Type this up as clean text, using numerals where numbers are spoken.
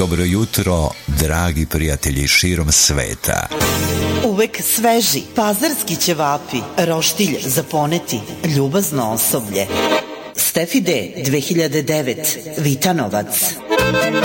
Dobro jutro, dragi prijatelji širom sveta. Uvek sveži, pazarski ćevapi, roštilj za poneti, ljubazno osoblje. Stefi D. 2009, Vitanovac.